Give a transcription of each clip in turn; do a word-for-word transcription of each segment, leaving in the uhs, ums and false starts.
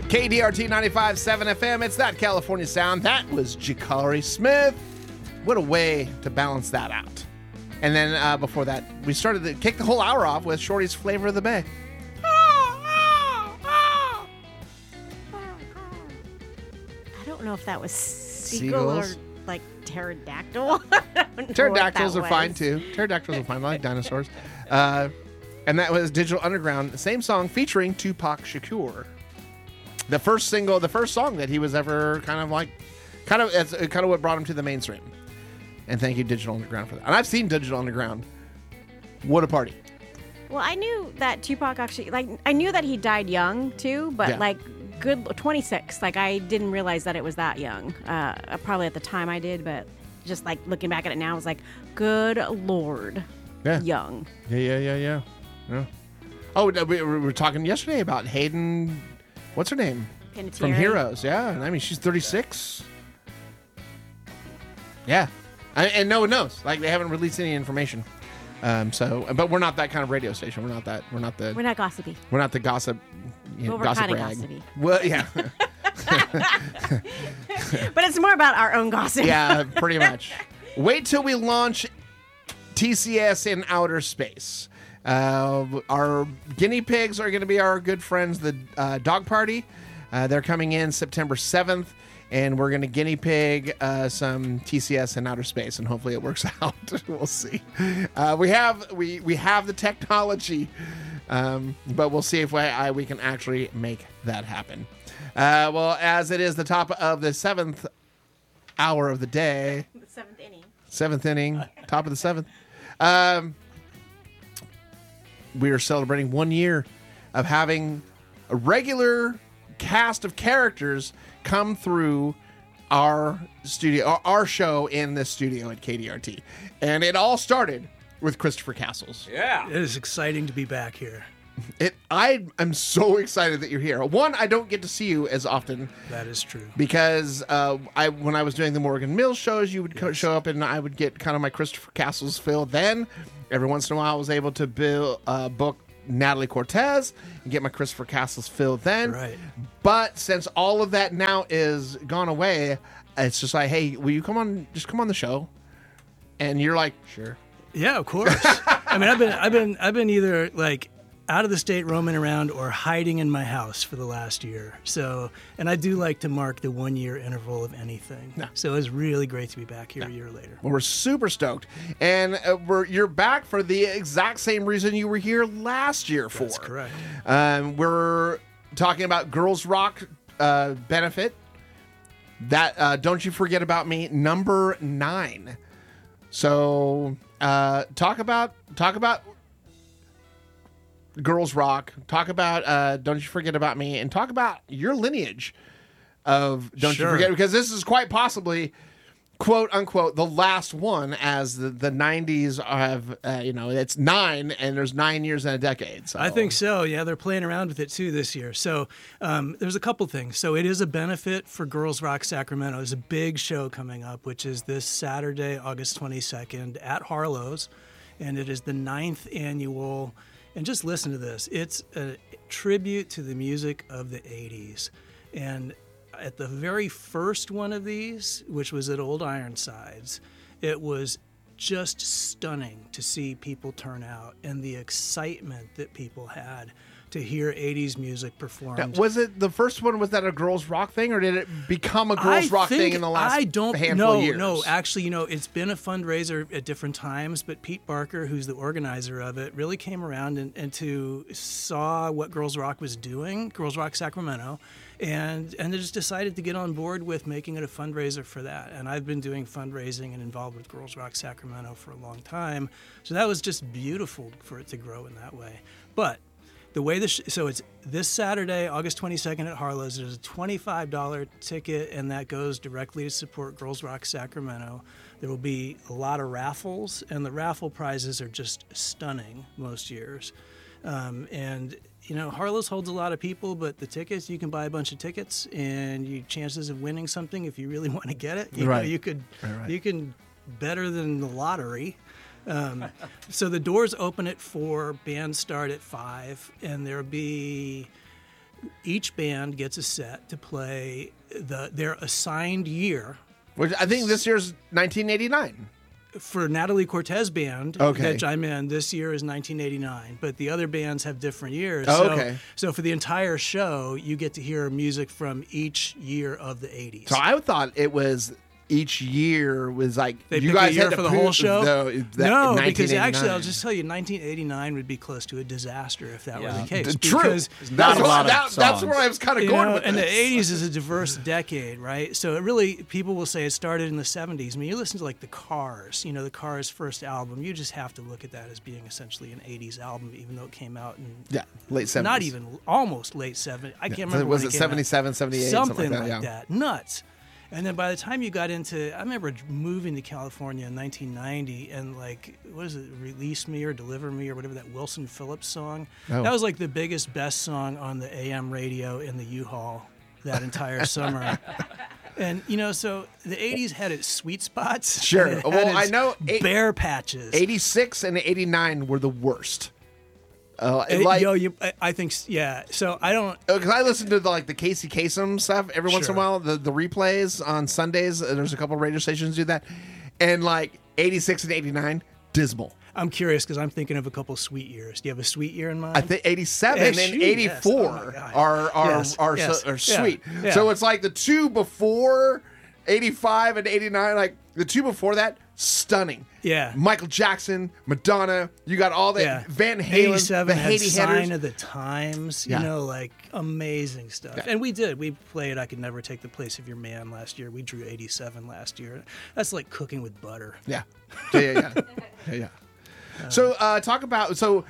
K D R T ninety-five point seven F M. It's that California sound. That was Jakari Smith. What a way to balance that out. And then uh, before that, we started to kick the whole hour off with Shorty's Flavor of the Bay. I don't know if that was seagull Seagulls? or like pterodactyl. Pterodactyls are fine too. Pterodactyls are fine. I like dinosaurs. Uh, and that was Digital Underground, the same song featuring Tupac Shakur. The first single, the first song that he was ever kind of like, kind of, it's kind of what brought him to the mainstream. And thank you, Digital Underground, for that. And I've seen Digital Underground. What a party. Well, I knew that Tupac actually, like, I knew that he died young too, but Yeah. like, good, twenty-six. Like, I didn't realize that it was that young. Uh, probably at the time I did, but just like looking back at it now, I was like, good Lord, Yeah. young. Yeah, yeah, yeah, yeah. yeah. Oh, we we were talking yesterday about Hayden, what's her name? From Panettiere. Heroes, yeah. I mean, she's thirty-six. Yeah. I, and no one knows. Like, they haven't released any information. Um, so, but we're not that kind of radio station. We're not that. We're not the. We're not gossipy. We're not the gossip. You know, Well, we're gossip kinda rag. gossipy. Well, yeah, But it's more about our own gossip. yeah, pretty much. Wait till we launch T C S in outer space. Uh, our guinea pigs are going to be our good friends, the uh, Dog Party. Uh, they're coming in September seventh, and we're going to guinea pig uh, some T C S in outer space, and hopefully it works out. We'll see. Uh, we have we we have the technology, um, but we'll see if we, I, we can actually make that happen. Uh, well, as it is the top of the seventh hour of the day, The seventh inning. seventh inning, top of the seventh. Um, we are celebrating one year of having a regular cast of characters come through our studio, our, our show in this studio at K D R T. And it all started with Christopher Castles. Yeah. It is exciting to be back here. It, I am so excited that you're here. One, I don't get to see you as often That is true. because uh, I when I was doing the Morgan Mills shows, you would co- show up and I would get kind of my Christopher Castles fill. Then every once in a while, I was able to bill, uh, book Natalie Cortez and get my Christopher Castles fill then. Right. But since all of that now is gone away, it's just like, hey, will you come on? Just come on the show. And you're like, sure. Yeah, of course. I mean, I've been, I've been, I've been either like out of the state roaming around or hiding in my house for the last year. So, and I do like to mark the one year interval of anything. No. So it's really great to be back here a year later. Well, we're super stoked, and uh, we're you're back for the exact same reason you were here last year for. That's correct. Um, we're talking about Girls Rock uh, benefit. That uh, Don't You Forget About Me, number nine. So uh, talk about talk about Girls Rock. Talk about uh, Don't You Forget About Me, and talk about your lineage of Don't Sure. You Forget, because this is quite possibly, quote unquote, the last one, as the, the nineties have, uh, you know, it's nine, and there's nine years in a decade. So I think so. Yeah, they're playing around with it too this year. So um, there's a couple things. So it is a benefit for Girls Rock Sacramento. There's a big show coming up, which is this Saturday, August twenty-second at Harlow's, and it is the ninth annual. And just listen to this. It's a tribute to the music of the eighties. And at the very first one of these, which was at Old Ironsides, it was just stunning to see people turn out and the excitement that people had to hear eighties music performed. Now, was it the first one? Was that a Girls Rock thing, or did it become a Girls I Rock think- thing in the last I don't handful no, of years? No, actually, you know, it's been a fundraiser at different times, but Pete Barker, who's the organizer of it, really came around and, and to saw what Girls Rock was doing, Girls Rock Sacramento, and and they just decided to get on board with making it a fundraiser for that. And I've been doing fundraising and involved with Girls Rock Sacramento for a long time, so that was just beautiful for it to grow in that way. But the way this, so it's this Saturday, August twenty-second at Harlow's. There's a twenty-five dollars ticket, and that goes directly to support Girls Rock Sacramento. There will be a lot of raffles, and the raffle prizes are just stunning most years. Um, and you know, Harlow's holds a lot of people, but the tickets, you can buy a bunch of tickets, and your chances of winning something, if you really want to get it, you Right. know, you could, Right, right. you can better than the lottery. Um, so the doors open at four, bands start at five, and there'll be Each band gets a set to play the their assigned year. Which I think this year's nineteen eighty-nine. For Natalie Cortez band Okay. that I'm in, this year is nineteen eighty-nine, but the other bands have different years. Oh, so, okay. So for the entire show, you get to hear music from each year of the eighties. So I thought it was each year was like They you pick guys a year had to for the prove- whole show? the- that no, in because actually, I'll nineteen just tell you, nineteen eighty-nine would be close to a disaster if that Yeah. were the case. eighty-nine. True. Because, That's, not a what- lot of that- that's songs. where I was kind of you going know, with and this. the eighties is a diverse decade, right? So it really, people will say it started in the seventies. I mean, you listen to like the Cars, you know, the Cars' first album. You just have to look at that as being essentially an eighties album, even though it came out in Yeah, late seventies. not even almost late seventies. I can't So remember. was when it came out. seventy-seven, seventy-eight, Something, something like like that, that. Nuts. And then by the time you got into, I remember moving to California in nineteen ninety, and like, what is it, Release Me or Deliver Me or whatever, that Wilson Phillips song. Oh. That was like the biggest, best song on the A M radio in the U-Haul that entire summer. And, you know, so the eighties had its sweet spots. Sure. and it had Well, I its know eight- bare patches. eighty-six and eighty-nine were the worst. Uh, Uh, like, Yo, you, I, I think, s- yeah. So I don't, because I listen to the, like the Casey Kasem stuff every once in a Sure. while. The the replays on Sundays. uh, There's a couple of radio stations do that, and like eighty-six and eighty-nine, dismal. I'm curious because I'm thinking of a couple sweet years. Do you have a sweet year in mind? I think eighty-seven Yeah, and shoot, yes. eighty-four Oh my God. are are Yes, are, yes, so, are yeah, sweet. yeah. So it's like the two before eighty-five and eighty-nine, like the two before that, stunning. Yeah. Michael Jackson, Madonna, you got all that. Yeah. Van Halen, eighty-seven the had Haiti Sign headers. of the Times, Yeah. you know, like amazing stuff. Yeah. And we did. We played I Could Never Take the Place of Your Man last year. We drew eighty-seven last year. That's like cooking with butter. Yeah. Yeah, yeah, yeah. yeah, yeah. So uh, talk about so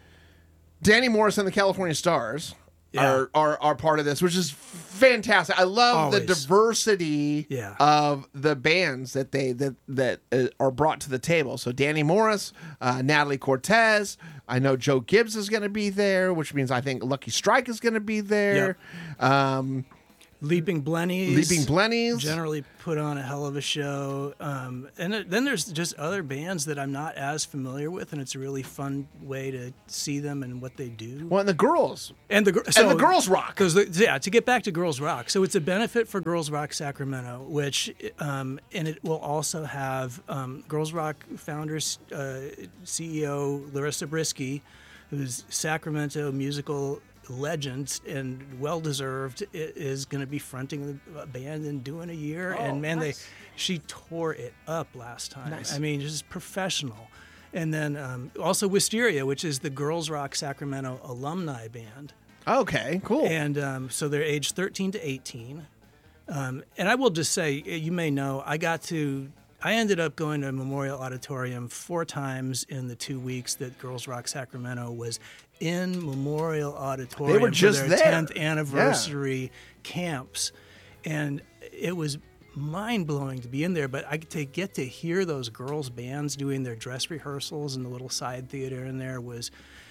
Danny Morris and the California Stars Yeah. are, are are part of this, which is fantastic. I love the Always. diversity Yeah. of the bands that they that that uh, are brought to the table. So Danny Morris, uh, Natalie Cortez. I know Joe Gibbs is going to be there, which means I think Lucky Strike is going to be there. Um, Leaping Blennies. Leaping Blennies. Generally put on a hell of a show. Um, and th- then there's just other bands that I'm not as familiar with, and it's a really fun way to see them and what they do. Well, and the girls. And the gir- so, the Girls Rock. Because yeah, to get back to Girls Rock, so it's a benefit for Girls Rock Sacramento, which um, and it will also have um, Girls Rock founders, uh, C E O Larissa Brisky, who's Sacramento musical legend and well deserved, is going to be fronting the band and doing a year. and man, nice. they she tore it up last time. Nice. I mean, just professional. And then um, also Wisteria, which is the Girls Rock Sacramento alumni band. Okay, cool. And um, so they're aged thirteen to eighteen. Um, and I will just say, you may know, I got to, I ended up going to Memorial Auditorium four times in the two weeks that Girls Rock Sacramento was in Memorial Auditorium They were just for their there. tenth anniversary camps. And it was mind-blowing to be in there, but I to get to hear those girls' bands doing their dress rehearsals in the little side theater in there was,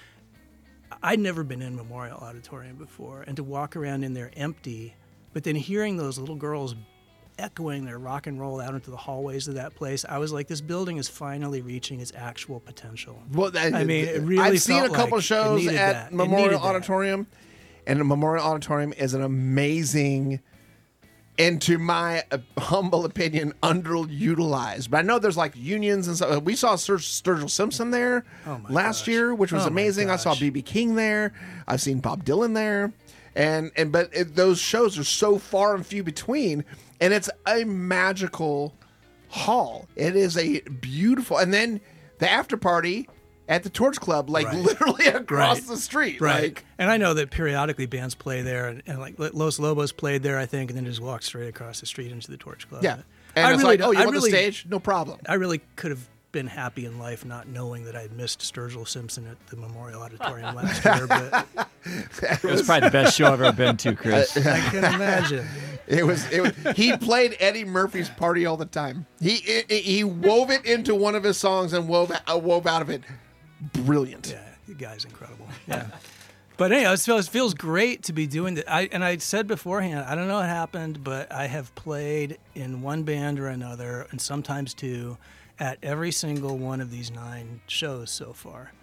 I'd never been in Memorial Auditorium before, and to walk around in there empty, but then hearing those little girls echoing their rock and roll out into the hallways of that place, I was like, this building is finally reaching its actual potential. Well, that, I mean, it really I've seen a felt couple like shows it needed at that. It Memorial needed that. Auditorium, and the Memorial Auditorium is an amazing, and to my uh, humble opinion, underutilized. But I know there's like unions and stuff. We saw Sir Sturgill Simpson there Oh my last gosh. year, which was Oh my amazing. I saw gosh. B B King there. I've seen Bob Dylan there. And and but it, those shows are so far and few between, and it's a magical hall. It is a beautiful, and then the after party at the Torch Club, like Right. literally across Right. the street, Right. Like, And I know that periodically bands play there, and, and like Los Lobos played there, I think, and then just walked straight across the street into the Torch Club. yeah. And I it's really like, oh, don't- you I want really, the stage? No problem. I really could have been happy in life not knowing that I'd missed Sturgill Simpson at the Memorial Auditorium last year, but It was probably the best show I've ever been to, Chris. I can imagine. It was. It was. He played Eddie Murphy's Party all the time. He it, it- he wove it into one of his songs and wove uh, wove out of it. Brilliant. Yeah, the guy's incredible. Yeah. But anyhow, it feels, it feels great to be doing that. I, and I said beforehand, I don't know what happened, but I have played in one band or another, and sometimes two, at every single one of these nine shows so far.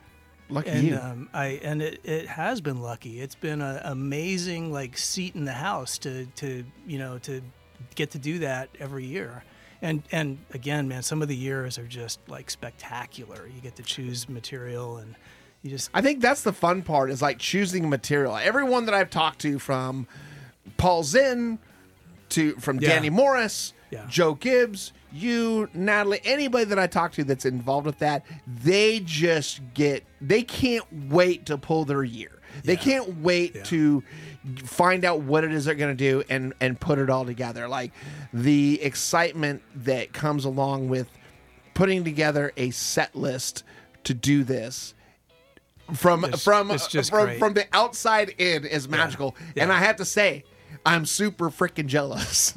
Lucky and, you. Um, I and it, it has been lucky. It's been an amazing like seat in the house to to you know to get to do that every year. And and again, man, some of the years are just like spectacular. You get to choose material, and you just. I think that's the fun part is like choosing material. Everyone that I've talked to, from Paul Zinn to from Yeah. Danny Morris, Yeah. Joe Gibbs, you, Natalie, anybody that I talk to that's involved with that, they just get, they can't wait to pull their year. They Yeah. can't wait Yeah. to find out what it is they're going to do and and put it all together. Like the excitement that comes along with putting together a set list to do this from It's- from it's just from, great. from the outside in is magical. Yeah. And I have to say, I'm super freaking jealous.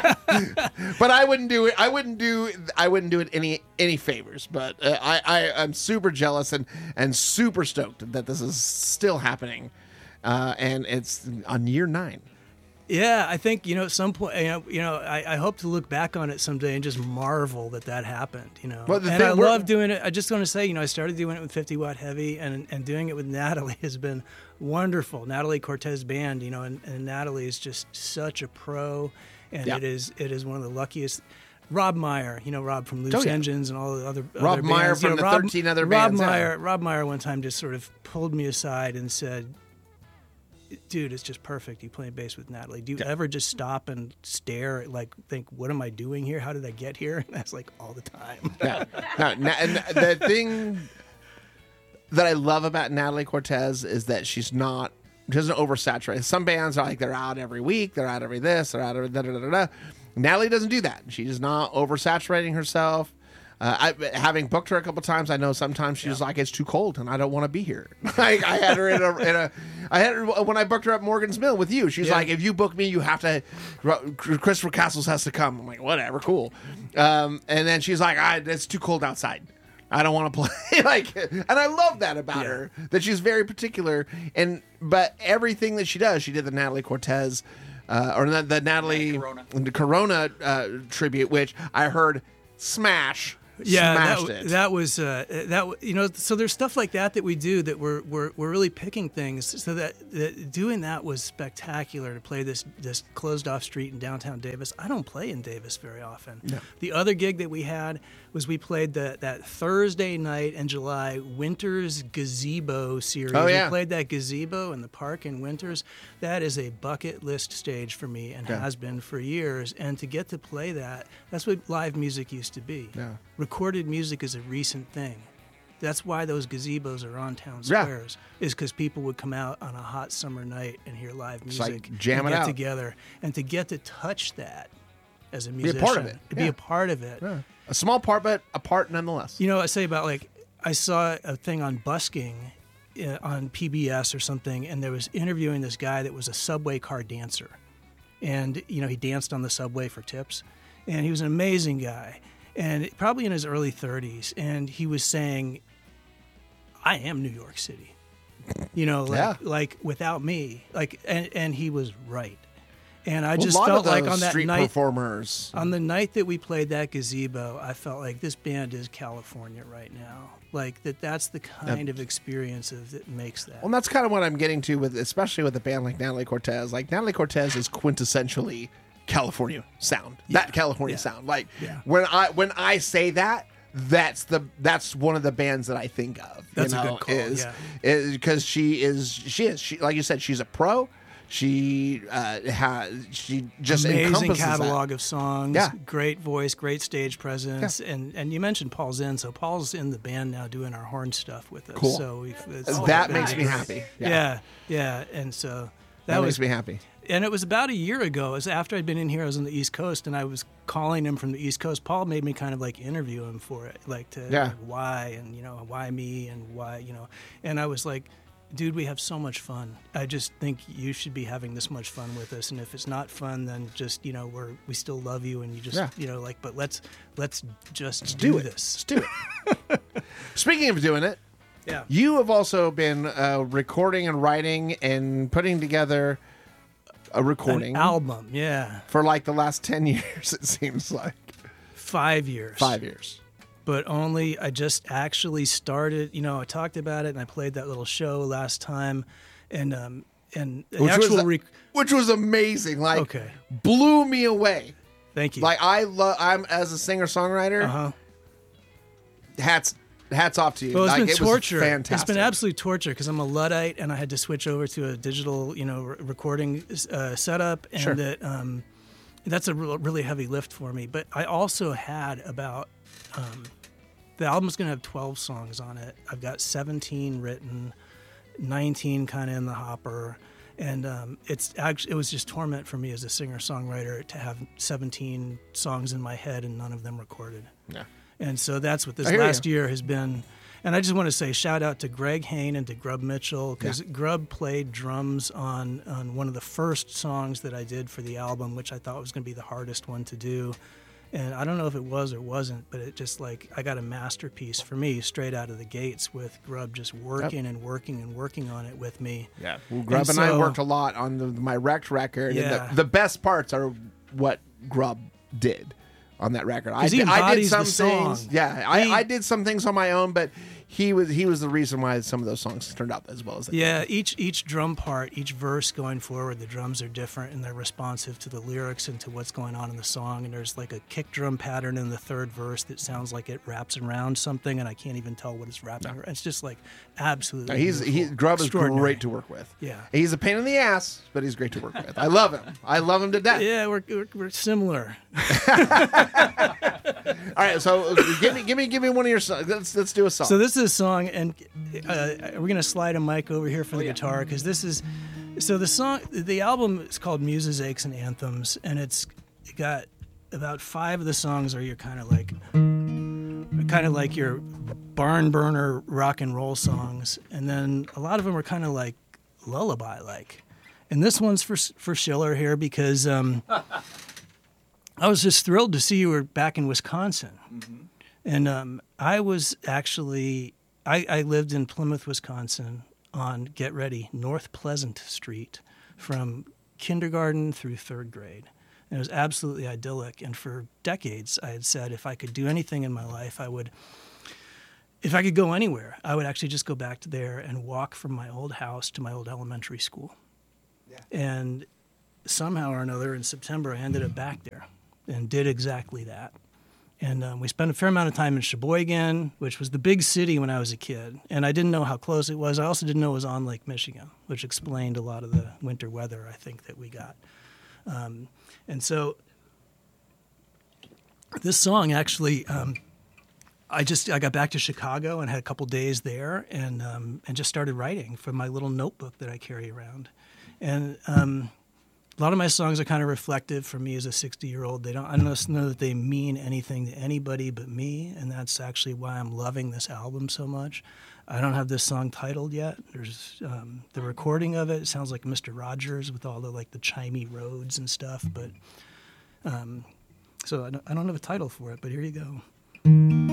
But I wouldn't do it. I wouldn't do. I wouldn't do it any any favors. But uh, I, I I'm super jealous and and super stoked that this is still happening, uh, and it's on year nine. Yeah, I think, you know, at some point, you know, you know I, I hope to look back on it someday and just marvel that that happened, you know. Well, the and thing- I we're- love doing it. I just want to say, you know, I started doing it with fifty Watt Heavy, and, and doing it with Natalie has been wonderful. Natalie Cortez Band, you know, and, and Natalie is just such a pro, and Yeah. it is it is one of the luckiest. Rob Meyer, you know, Rob from Loose Oh, yeah. Engines and all the other Rob other Meyer bands. You from know, the Rob, thirteen other Rob bands, yeah. Meyer, Rob Meyer one time just sort of pulled me aside and said, dude, it's just perfect. You playing bass with Natalie. Do you ever just stop and stare, like think, what am I doing here? How did I get here? And that's like all the time. Yeah. No, na- and the thing that I love about Natalie Cortez is that she's not, she doesn't oversaturate. Some bands are like, they're out every week, they're out every this, they're out every da da da da. da. Natalie doesn't do that. She's not oversaturating herself. Uh, I, having booked her a couple times, I know sometimes she's like, it's too cold and I don't want to be here. Like I had her in a, in a, I had her when I booked her at Morgan's Mill with you. She's Yeah. like, if you book me, you have to, Christopher Castles has to come. I'm like, whatever, cool. Um, and then she's like, I, it's too cold outside. I don't want to play. Like, and I love that about Yeah. her, that she's very particular. And but everything that she does, she did the Natalie Cortez, uh, or the, the Natalie Corona. the Corona uh, tribute, which I heard smash. Yeah, smashed that, it. that was uh, that. w- You know, so there's stuff like that that we do that we're we're, we're really picking things. So that, that doing that was spectacular to play this this closed off street in downtown Davis. I don't play in Davis very often. The other gig that we had was we played the, that Thursday night in July Winters Gazebo series. Oh, yeah. We played that gazebo in the park in Winters. That is a bucket list stage for me and Yeah. has been for years. And to get to play that, that's what live music used to be. Yeah. Recorded music is a recent thing. That's why those gazebos are on town Yeah. squares, is because people would come out on a hot summer night and hear live music, like jam and it get out. together, and to get to touch that as a a musician, part of it. to Yeah. be a part of it. Yeah. A small part, but a part nonetheless. You know, I say about like I saw a thing on busking uh, on P B S or something, and there was interviewing this guy that was a subway car dancer, and you know he danced on the subway for tips, and he was an amazing guy, and probably in his early thirties, and he was saying, "I am New York City," you know, like Yeah. like without me, like, and and he was right, and I Well, just a lot felt of like those on that street night. performers. On the night that we played that gazebo, I felt like this band is California right now. Like that that's the kind of experience of that makes that. Well, and that's kind of what I'm getting to with, especially with a band like Natalie Cortez. Like Natalie Cortez is quintessentially California sound. That California Yeah. sound. Like Yeah. when I when I say that, that's the that's one of the bands that I think of. That's you a know, good call, Is, yeah. is because she is she is she like you said, she's a pro. She uh has she just Amazing encompasses catalog of songs, Yeah. great voice, great stage presence, and and you mentioned Paul Zinn, so Paul's in the band now doing our horn stuff with us. Cool. So we've, it's, that. That it's makes been me great. happy. Yeah. yeah, and so that, That, was makes me happy. And it was about a year ago. It was after I'd been in here. I was on the East Coast, and I was calling him from the East Coast. Paul made me kind of like interview him for it, like to Yeah. like, why and you know why me and why you know. And I was like, dude, we have so much fun. I just think you should be having this much fun with us. And if it's not fun, then just you know we're we still love you, and you just Yeah. you know like. But let's let's just Do do, it. this. Let's do it. Speaking of doing it, Yeah. you have also been uh, recording and writing and putting together a recording An album, yeah, for like the last ten years, it seems like. five years. Five years. but only I just actually started. You know, I talked about it and I played that little show last time, and um, and the Which actual was, rec- which was amazing. Like, Okay. blew me away. Thank you. Like, I love. I'm as a singer songwriter. uh huh. Hats hats off to you. Well, it's like, been it torture. Was fantastic. It's been absolute torture because I'm a Luddite and I had to switch over to a digital, you know, re- recording uh, setup, and Sure. that um, that's a re- really heavy lift for me. But I also had about um, the album's going to have twelve songs on it. I've got seventeen written, nineteen kind of in the hopper. And um, it's actually it was just torment for me as a singer songwriter to have seventeen songs in my head and none of them recorded. Yeah. And so that's what this I hear last you. year has been. And I just want to say shout out to Greg Hain and to Grub Mitchell, because Yeah. Grub played drums on, on one of the first songs that I did for the album, which I thought was going to be the hardest one to do. And I don't know if it was or wasn't, but it just like, I got a masterpiece for me straight out of the gates with Grub just working and working and working on it with me. Yeah. Well, Grub and, And I so- worked a lot on the, my Wrecked record. Yeah. And the, the best parts are what Grub did on that record. I 'Cause he did, I did embodies some the song. things. Yeah. I, He- I did some things on my own, but he was he was the reason why some of those songs turned out as well as they Yeah, each each drum part, each verse going forward, the drums are different and they're responsive to the lyrics and to what's going on in the song. And there's like a kick drum pattern in the third verse that sounds like it wraps around something, and I can't even tell what it's wrapping around. It's just like absolutely. did. He's he beautiful, Grub is extraordinary. great to work with. Yeah. He's a pain in the ass, but he's great to work with. I love him. I love him to death. Yeah, we're, we're, we're similar. All right, so uh, give me give me give me one of your songs. Let's let's do a song. So this is a song, and uh, we're gonna slide a mic over here Oh, for the guitar because this is. So the song, the album is called Muses, Aches, and Anthems, and it's got about five of the songs are your kind of like, kind of like your barn burner rock and roll songs, and then a lot of them are kind of like lullaby like, and this one's for for Schiller here because um, I was just thrilled to see you were back in Wisconsin. And um, I was actually, I, I lived in Plymouth, Wisconsin on, get ready, North Pleasant Street from kindergarten through third grade. And it was absolutely idyllic. And for decades, I had said if I could do anything in my life, I would, if I could go anywhere, I would actually just go back to there and walk from my old house to my old elementary school. Yeah. And somehow or another in September, I ended up back there and did exactly that. And um, we spent a fair amount of time in Sheboygan, which was the big city when I was a kid. And I didn't know how close it was. I also didn't know it was on Lake Michigan, which explained a lot of the winter weather, I think, that we got. Um, and so this song actually, um, I just I got back to Chicago and had a couple days there and um, and just started writing from my little notebook that I carry around. And um, a lot of my songs are kind of reflective for me as a sixty-year-old. They don't, I don't know that they mean anything to anybody but me, and that's actually why I'm loving this album so much. I don't have this song titled yet. There's um, the recording of it. It sounds like Mister Rogers with all the like the chimey roads and stuff. But um, so I don't, I don't have a title for it. But here you go.